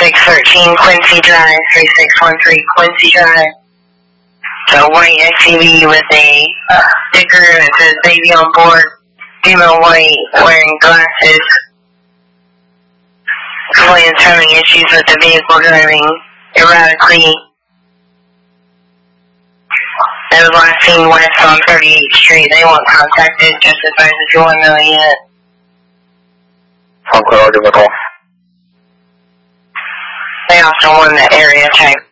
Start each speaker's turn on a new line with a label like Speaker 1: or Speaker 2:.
Speaker 1: 3613 Quincy Drive, 3613 Quincy Drive. It's a white SUV with a sticker that says baby on board, female white, wearing glasses. Client's having issues with the vehicle driving erratically. It was last seen west on 38th Street. They won't contact it, just advise if you want to know yet.
Speaker 2: I'm clear, I'll give them a call.
Speaker 1: They also won the area check.